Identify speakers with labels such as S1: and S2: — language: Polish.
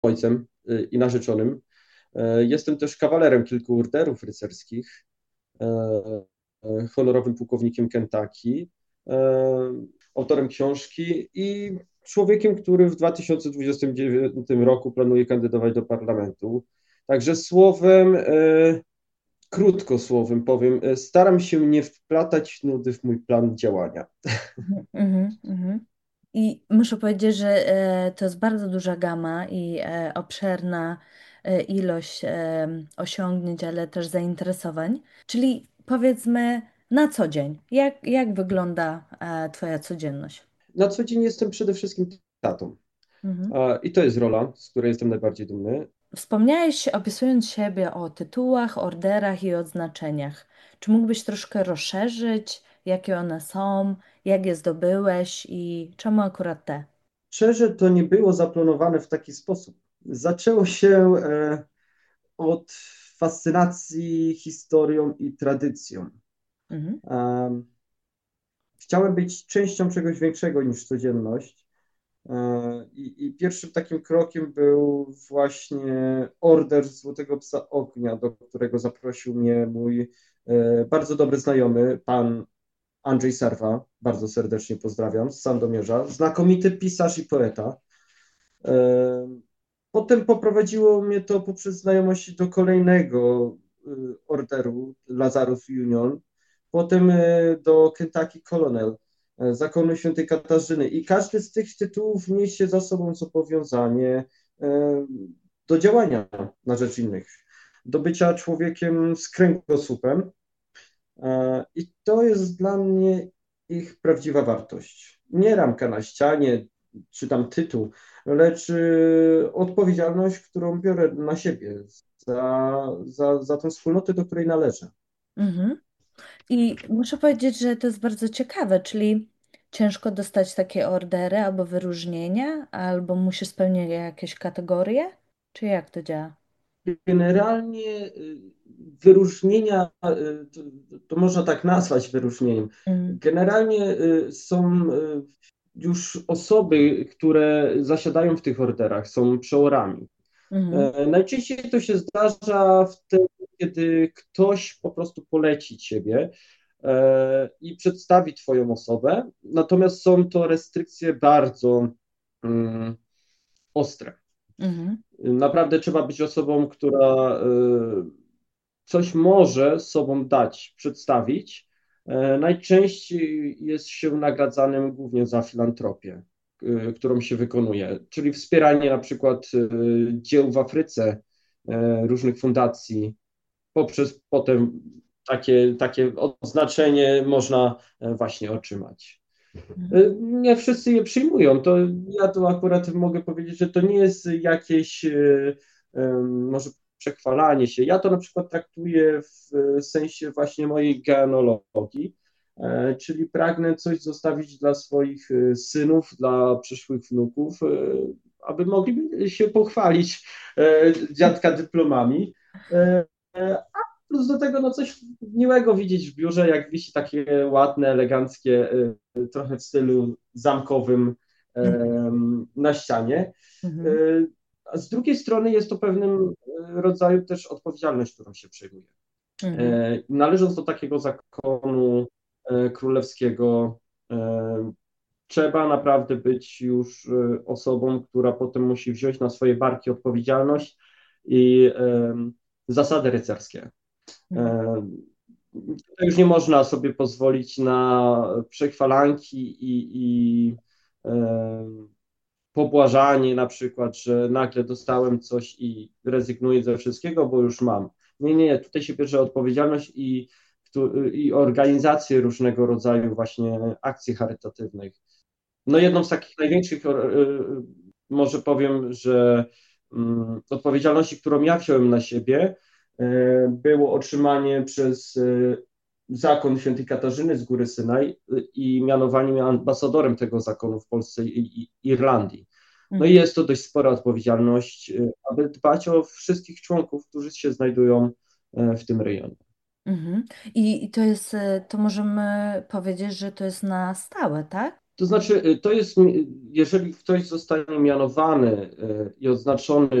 S1: ojcem i narzeczonym. Jestem też kawalerem kilku orderów rycerskich, honorowym pułkownikiem Kentucky, autorem książki i człowiekiem, który w 2029 roku planuje kandydować do parlamentu. Także słowem, krótko słowem powiem, staram się nie wplatać nudy w mój plan działania.
S2: Mhm, mhm. I muszę powiedzieć, że to jest bardzo duża gama i obszerna ilość osiągnięć, ale też zainteresowań. Czyli powiedzmy na co dzień, jak wygląda Twoja codzienność?
S1: Na co dzień jestem przede wszystkim tatą.
S2: Mhm.
S1: I to jest rola, z której jestem najbardziej dumny.
S2: Wspomniałeś, opisując siebie, o tytułach, orderach i odznaczeniach. Czy mógłbyś troszkę rozszerzyć, jakie one są, jak je zdobyłeś i czemu akurat te?
S1: Szczerze, to nie było zaplanowane w taki sposób. Zaczęło się od fascynacji historią i tradycją.
S2: Mhm.
S1: Em, Chciałem być częścią czegoś większego niż codzienność. I pierwszym takim krokiem był właśnie Order Złotego Psa Ognia, do którego zaprosił mnie mój bardzo dobry znajomy, pan Andrzej Serwa. Bardzo serdecznie pozdrawiam z Sandomierza. Znakomity pisarz i poeta. Potem poprowadziło mnie to poprzez znajomość do kolejnego orderu, Lazarus Union, potem do Kentucky Colonel, Zakonu Świętej Katarzyny. I każdy z tych tytułów niesie za sobą zobowiązanie do działania na rzecz innych, do bycia człowiekiem z kręgosłupem. I to jest dla mnie ich prawdziwa wartość. Nie ramka na ścianie, czy tam tytuł, lecz odpowiedzialność, którą biorę na siebie za tą wspólnotę, do której należę.
S2: Mhm. I muszę powiedzieć, że to jest bardzo ciekawe, czyli ciężko dostać takie ordery albo wyróżnienia, albo musisz spełniać jakieś kategorie, czy jak to działa?
S1: Generalnie wyróżnienia, to można tak nazwać wyróżnieniem.
S2: Mm.
S1: Generalnie są już osoby, które zasiadają w tych orderach, są przeorami.
S2: Mhm.
S1: Najczęściej to się zdarza wtedy, kiedy ktoś po prostu poleci ciebie i przedstawi twoją osobę, natomiast są to restrykcje bardzo mm, ostre.
S2: Mhm.
S1: Naprawdę trzeba być osobą, która coś może sobą dać, przedstawić. Najczęściej jest się nagradzanym głównie za filantropię, którą się wykonuje, czyli wspieranie na przykład dzieł w Afryce, różnych fundacji, poprzez potem takie odznaczenie można właśnie otrzymać.
S2: Mhm.
S1: Nie wszyscy je przyjmują. To ja tu akurat mogę powiedzieć, że to nie jest jakieś może przechwalanie się. Ja to na przykład traktuję w sensie właśnie mojej genealogii, czyli pragnę coś zostawić dla swoich synów, dla przyszłych wnuków, aby mogli się pochwalić dziadka dyplomami. Plus do tego no coś miłego widzieć w biurze, jak wisi takie ładne, eleganckie, trochę w stylu zamkowym na ścianie.
S2: Mhm.
S1: A z drugiej strony jest to pewnym rodzaju też odpowiedzialność, którą się przejmuje.
S2: Mhm.
S1: Należąc do takiego zakonu królewskiego, trzeba naprawdę być już osobą, która potem musi wziąć na swoje barki odpowiedzialność i zasady rycerskie.
S2: Mhm.
S1: To już nie można sobie pozwolić na przechwalanki i pobłażanie na przykład, że nagle dostałem coś i rezygnuję ze wszystkiego, bo już mam. Nie, nie, tutaj się bierze odpowiedzialność i organizację różnego rodzaju właśnie akcji charytatywnych. No jedną z takich największych, może powiem, że odpowiedzialności, którą ja wziąłem na siebie, było otrzymanie przez zakon świętej Katarzyny z Góry Synaj i mianowanie mnie ambasadorem tego zakonu w Polsce i Irlandii. No i
S2: Mhm.
S1: jest to dość spora odpowiedzialność, aby dbać o wszystkich członków, którzy się znajdują w tym rejonie.
S2: Mhm. I to jest, to możemy powiedzieć, że to jest na stałe, tak?
S1: To znaczy, to jest, jeżeli ktoś zostanie mianowany i odznaczony